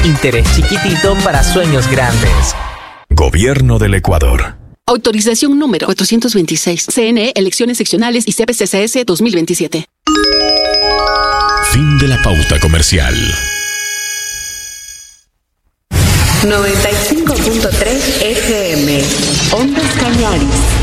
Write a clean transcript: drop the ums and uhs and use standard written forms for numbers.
Interés chiquitito para sueños grandes. Gobierno del Ecuador. Autorización número 426. CNE, elecciones seccionales y CPCCS 2027. Fin de la pauta comercial. 95.3 FM. Ondas Cañaris.